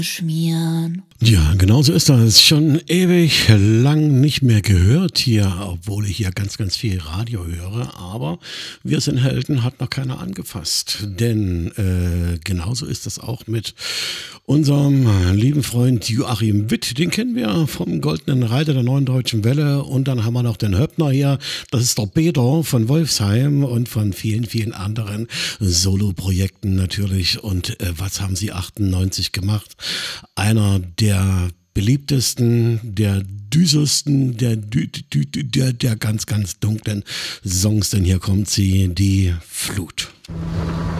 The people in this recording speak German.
schmieren. Ja, genau so ist das. Schon ewig lang nicht mehr gehört hier, obwohl ich hier ganz, ganz viel Radio höre. Aber wir sind Helden, hat noch keiner angefasst. Denn genauso ist das auch mit unserem lieben Freund Joachim Witt. Den kennen wir vom Goldenen Reiter der Neuen Deutschen Welle. Und dann haben wir noch den Höppner hier. Das ist der Peter von Wolfsheim und von vielen, vielen anderen Soloprojekten natürlich. Und was haben sie 98 gemacht? Einer der beliebtesten, der düsersten, der ganz, ganz dunklen Songs, denn hier kommt sie, die Flut.